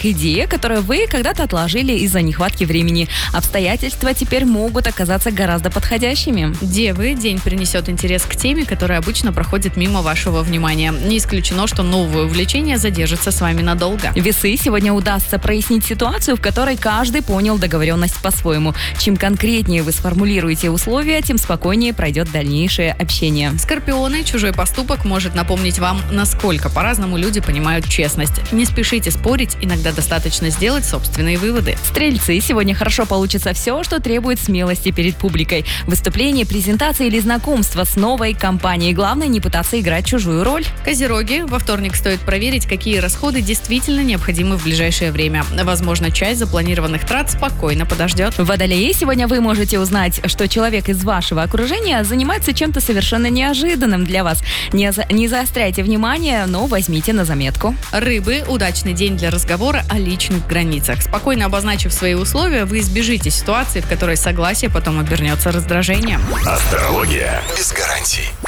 как идея, которую вы когда-то отложили из-за нехватки времени. Обстоятельства теперь могут оказаться гораздо подходящими. Девы, день принесет интерес к теме, которая обычно проходит мимо вашего внимания. Не исключено, что новое увлечение задержится с вами надолго. Весы, сегодня удастся прояснить ситуацию, в которой каждый понял договоренность по-своему. Чем конкретнее вы сформулируете условия, тем спокойнее пройдет дальнейшее общение. Скорпионы, чужой поступок может напомнить вам, насколько по-разному люди понимают честность. Не спешите спорить, иногда достаточно сделать собственные выводы. Стрельцы, сегодня хорошо получится все, что требует смелости перед публикой. Выступление, презентация или знакомство с новой компанией. Главное, не пытаться играть чужую роль. Козероги, во вторник стоит проверить, какие расходы действительно необходимы в ближайшее время. Возможно, часть запланированных трат спокойно подождет. Водолеи, сегодня вы можете узнать, что человек из вашего окружения занимается чем-то совершенно неожиданным для вас. Не заостряйте внимание, но возьмите на заметку. Рыбы, удачный день для разговора о личных границах. Спокойно обозначив свои условия, вы избежите ситуации, в которой согласие потом обернется раздражением. Астрология без гарантий.